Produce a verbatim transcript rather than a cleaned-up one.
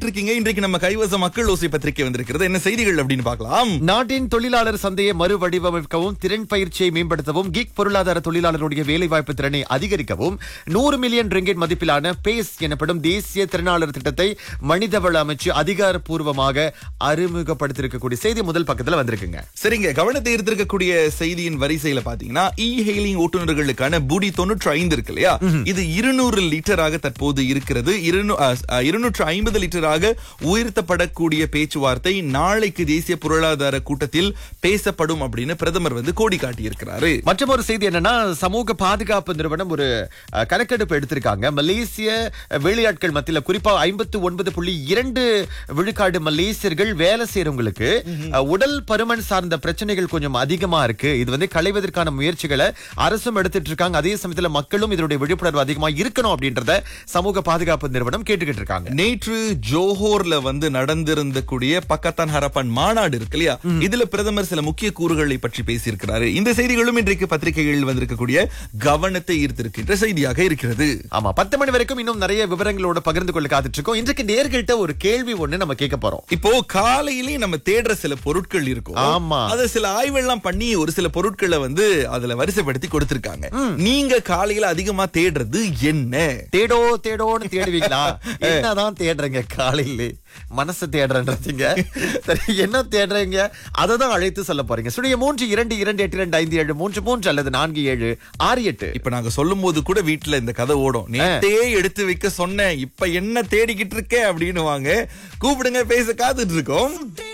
கேட்டுட்டு இருக்கீங்க. இன்றைக்கு நம்ம கைவச மக்கள் ஓசை பத்திரிகை வந்திருக்கிறது. என்ன செய்திகள் அப்படின்னு பார்க்கலாம். நாட்டின் தொழிலாளர் சந்தையை மறுவடிவமைக்கவும் திறன் பயிற்சியை மேம்படுத்தவும் கிக் பொருளாதார தொழிலாளருடைய வேலைவாய்ப்பு திறனை அதிகரிக்கவும் நூறு மில்லியன் ரிங்கெட் மதிப்பிலான பேஸ் எனப்படும் தேசிய திறனாளர் திட்டத்தை மனிதவள அமைச்சு அதிகாரப்பூர்வமாக அறிமுகப்படுத்தியிருக்கக்கூடிய செய்தி முதல் பக்கத்துல வந்திருக்குங்க. சரிங்க, கவனத்தை ஈர்த்திருக்கக்கூடிய செய்தியின் வரிசையில பாத்தீங்கன்னா இ ஹெயிலிங் ஓட்டுநர்களுக்கான புடி தொன்னூற்றி ஐந்து இருக்கு இல்லையா, இது இருநூறு லிட்டராக தற்போது இருக்கிறது. இருநூற்று ஐம்பது லிட்டராக உயர்த்தப்படக்கூடிய பேச்சுவார்த்தை நாளைக்கு தேசிய பொருளாதார கூட்டத்தில் பேசப்படும் அப்படின்னு பிரதமர் வந்து கோடி காட்டியிருக்கிறாரு. மற்றும் ஒரு செய்தி என்னன்னா, சமூக பாதுகாப்பு நிறுவனம் ஒரு அஹ், கணக்கெடுப்பு எடுத்திருக்காங்க. மலேசிய வேலையாட்கள் மத்தியில குறிப்பா ஐம்பத்தி ஒன்பது புள்ளி இரண்டு விழுக்காடு மலேசியர்கள் வேலை செய்யறவங்களுக்கு அஹ், உடல் பருமன் சார்ந்த பிரச்சனைகள் கொஞ்சம் அதிகமா இருக்கு. இது வந்து களைவதற்கான முயற்சிகளை அரசும் எடுத்துட்டு இருக்காங்க. அதே சமயத்துல மக்களும் இதனுடைய விழிப்புணர்வு அதிகமா இருக்கணும் அப்படின்றத சமூக பாதுகாப்பு நிறுவனம் கேட்டுக்கிட்டு இருக்காங்க. நேற்று ஜோஹோர்ல வந்து நடந்திருந்த கூடிய பக்கத்தான் ஹரப்பன் மாநாடு இருக்கு இல்லையா, இதுல பிரதமர் சில முக்கிய கூறுகளை பற்றி பேசியிருக்கிறாரு. இந்த செய்திகளும் இன்றைக்கு பத்திரிகைகளில் வந்திருக்கக்கூடிய கவனத்தை ஈர்த்திருக்கின்ற செய்தியாக இருக்கிறது. ஆமா, பத்து மணி வரைக்கும் இன்னும் நிறைய விவரங்களோட பகிர்ந்து கொள்ள காத்துட்டு இருக்கோம். இன்றைக்கு நேர்கள்ட்ட ஒரு கேள்வி ஒண்ணு நம்ம கேட்க போறோம். இப்போ காலையிலே நம்ம தேடுற சில பொருட்கள் இருக்கும். ஆமா, அத சில ஆய்வெல்லாம் பண்ணி ஒரு சில பொருட்களை வந்து அதுல வரிசைப்படுத்தி கொடுத்திருக்காங்க. நீங்க காலையில அதிகமா தேடுறது என்ன? தேடோ தேடோன்னு தேடுவீங்களா? என்னதான் தேடுறீங்க காலையில? மனசு தேடுறீங்க. சரி, என்ன தேடுறீங்க அதை தான் அழைத்து சொல்ல போறீங்க. சுடைய மூன்று இரண்டு இரண்டு எட்டு இரண்டு ஐந்து ஏழு மூன்று மூன்று அல்லது நான்கு ஏழு ஆறு எட்டு. இப்ப நாங்க சொல்லும் போது கூட வீட்டுல இந்த கதை ஓடும். நேத்தே எடுத்து வைக்க சொன்னேன், இப்ப என்ன தேடிக்கிட்டு இருக்க அப்படின்னு வாங்க. கூப்பிடுங்க, பேச காத்துட்டு இருக்கோம்.